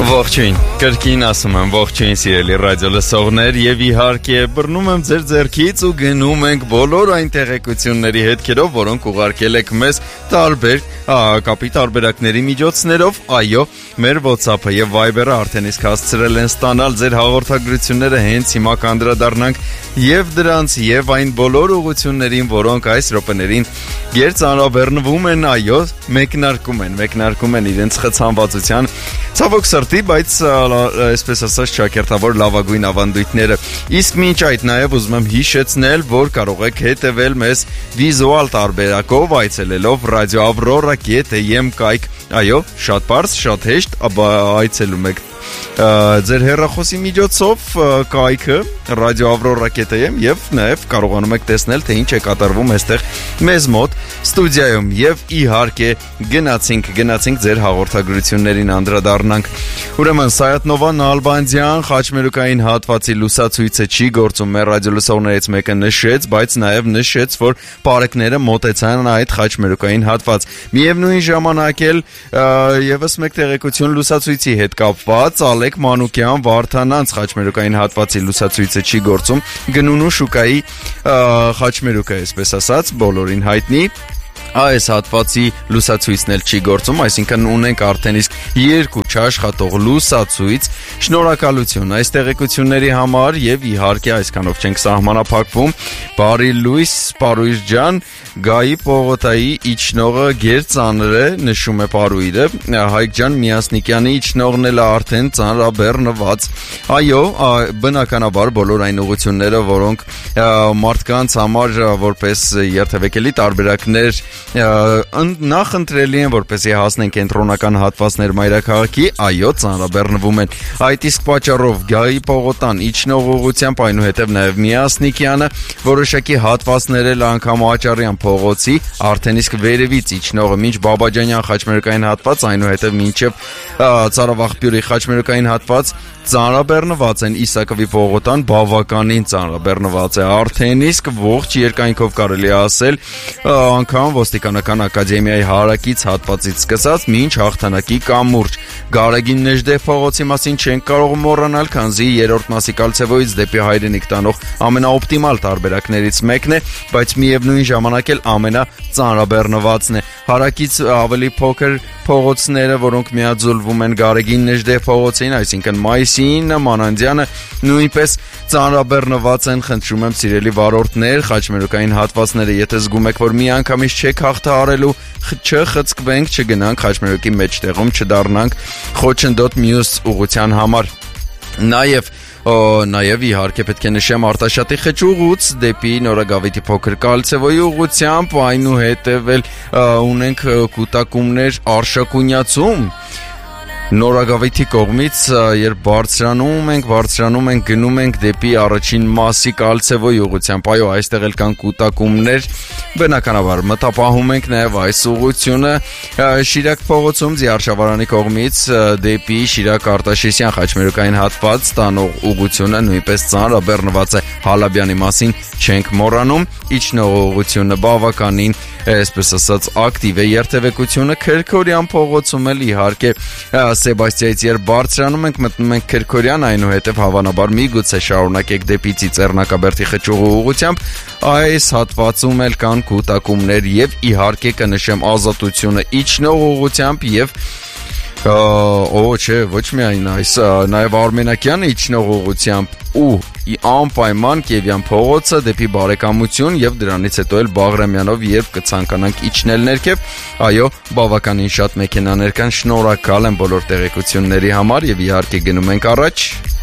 Ողջույն, կրկին ասում եմ ողջույն սիրելի ռադիո լսողներ եւ իհարկե բռնում եմ ձեր ձեռքից ու գնում ենք բոլոր այն տեղեկությունների հետքերով, որոնք ուղարկել եք մեզ տարբեր կապի տարբերակների միջոցներով, այո, մեր WhatsApp-ը եւ Viber-ը արդեն իսկ հասցրել են ստանալ ձեր հաղորդագրությունները, հենց հիմա կանդրադառնանք եւ դրանց եւ այն բոլոր ուղություններին, որոնք այս րոպեներին գերծանրաբեռնվում են, այո, մեկնարկում են իրենց խցանվածության ցավոք սրտի, բայց այսպես ասած ճակերտավոր լավագույն ավանդույթները։ Իսկ մինչ այդ նաև ուզում եմ հիշեցնել, որ կարող եք հետևել մեզ վիզուալ տարբերակով այցելելով Radio Aurora.am կայք։ Այո, շատ բարձ, շատ հեշտ, այցելում եք ձեր հեռախոսի միջոցով կայքը Radio Aurora.am եւ նաեւ կարողանում եք տեսնել, թե ինչ է կատարվում այստեղ մեզ մոտ ստուդիայում եւ իհարկե գնացինք ձեր հաղորդագրություններին անդրադառնանք։ Ուրեմն Սայաթնովա Նալբանդյան խաչմերուկային հատվածի լուսացույցը չի գործում, մեր ռադիո լսողներից մեկը նշեց, բայց նաեւ նշեց, որ բարեկները մոտեցան այդ խաչմերուկային հատված։ Միևնույն ժամանակ էլ եւս մեկ տեղեկություն լուսացույցի հետ կապված Ալեք Մանուկյան Վարդանանց խաչմերուկային հատվածի լուսացույցը չի գործում, գնունու շուկայի խաչմերուկը, այսպես ասած, բոլորին հայտնի այս հատվածի լուսացույցն էլ չի գործում, այսինքն ունենք արդեն իսկ երկու չաշխատող լուսացույց։ Շնորհակալություն այս տեղեկությունների համար եւ իհարկե այսքանով չենք սահմանափակվում։ Բարի լույս, Պարույր ջան, Գայի Պողոտայի իջնողը գերծանր է, նշում է Պարույրը։ Հայկ ջան, Միասնիկյանի իջնողն էլ արդեն ծանրաբեռնված։ Այո, բնականաբար բոլոր այն ուղությունները, որոնք մարդկանց համար որպես երթևեկելի տարբերակներ նախընտրելի են, որպեսզի հասնեն կենտրոնական հատվածներ մայրաքաղաքի, այո, ծանրաբեռնվում են։ Այդ իսկ պատճառով Գայի Պողոտան իջնող ուղղությամբ, այնուհետև նաև Միասնիկյանը, որոշակի հատվածներ էլ անգամ Աճարյան փողոցի, արդեն իսկ վերևից իջնողը մինչ Բաբաջանյան խաչմերուկային հատված, այնուհետև մինչև Ծարավաղբյուրի խաչմերուկային հատված ծանրաբեռնված են։ Իսակովի Պողոտան բավականին ծանրաբեռնված է, արդեն իսկ ողջ երկայնքով կարելի է ասել, անգամ ոստիկանական ակադեմիայի հարակից հատվածից սկսած մինչ հաղթանակի կամուրջ։ Գարեգին Նեժդեհ փողոցի մասին չենք կարող մոռանալ, քանզի երրորդ մասի Կալցևոյից դեպի Հայրենիք տանող ամենաօպտիմալ տարբերակներից մեկն է, բայց միևնույն ժամանակ էլ ամենածանրաբեռնվածն է։ Հարակից ավելի փոքր փողոցները, որոնք միաձուլվում են Գարեգին Նեժդեհ փողոցին, այսինքն Մայիսին, Մանանդյանը, նույնպես ծանրաբեռնված են։ Խնդրում եմ սիրելի վարորդներ, խաչմերուկային հատվածները, եթե զգում եք, որ միանգամից չեք հաղթահարելու, չխցկվենք, չգնանք խաչմերուկի մեջտեղում, չդառնանք խոչընդոտ մյուս ուղղության համար։ Նաև իհարկե պետք է նշեմ Արտաշատի խճուղուց դեպի Նորագավիթի փոքր Կալցևոյի ուղղությամբ, այնուհետև էլ ունենք կուտակումներ Արշակունյացում Նորագավիթի կողմից, երբ բարձրանում ենք, գնում ենք դեպի առաջին մասի Կալցևոյի ուղղությամբ, այո, այստեղ էլ կան կուտակումներ, բնականաբար մտապահում ենք նաև այս ուղղությունը Շիրակ փողոցում Ձիարշավարանի կողմից դեպի Շիրակ Արտաշեսյան խաչմերուկային հատված տանող ուղղությունը նույնպես ծանրաբեռնված է, Հալաբյանի մասին չենք մոռանում, իջնող ուղղությունը բավականին, այսպես ասած, ակտիվ է, երթևեկությունը Քրքորյան փողոցում էլ իհարկե Սեբաստիայից երբ բարձրանում ենք, մտնում ենք Քրքորյան, այնուհետև հավանաբար միգուցե շարունակեք դեպի Ծիծեռնակաբերդի խճուղու ուղղությամբ, այս հատվածում էլ կան կուտակումներ եւ իհարկե կնշեմ Ազատությունը իջնող ուղղությամբ եւ ոչ միայն այս, նաև Արմենակյանը իջնող ուղղությամբ ու անպայման Կիևյան փողոցը դեպի Բարեկամություն եւ դրանից հետո էլ Բաղրամյանով, երբ կցանկանանք իջնել ներքև, այո, բավականին շատ մեքենաներ կան, շնորհակալ եմ բոլոր տեղեկությունների համար եւ իհարկե գնում ենք առաջ։